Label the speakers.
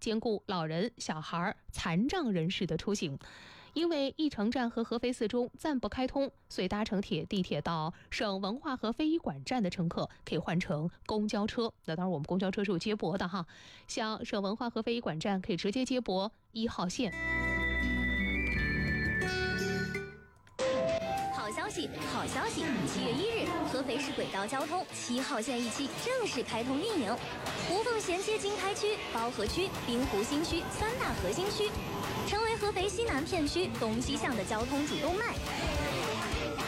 Speaker 1: 兼顾老人、小孩、残障人士的出行。因为翼城站和合肥四中暂不开通，所以搭乘地铁到省文化和非遗馆站的乘客可以换乘公交车。那当然，我们公交车是有接驳的哈，像省文化和非遗馆站可以直接接驳1号线。
Speaker 2: 好消息！好消息！7月1日，合肥市轨道交通7号线1期正式开通运营，无缝衔接经开区、包河区、滨湖新区3大核心区，成为合肥西南片区东西向的交通主动脉。